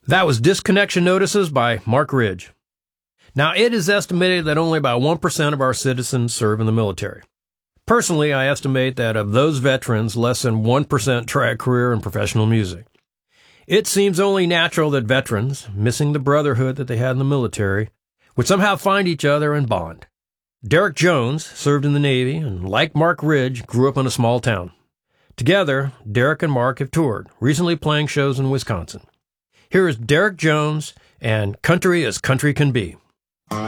That was Disconnection Notices by Mark Ridge. Now, it is estimated that only about 1% of our citizens serve in the military. Personally, I estimate that of those veterans, less than 1% try a career in professional music. It seems only natural that veterans, missing the brotherhood that they had in the military, would somehow find each other and bond. Derek Jones served in the Navy and, like Mark Ridge, grew up in a small town. Together, Derek and Mark have toured, recently playing shows in Wisconsin. Here is Derek Jones and Country as Country Can Be.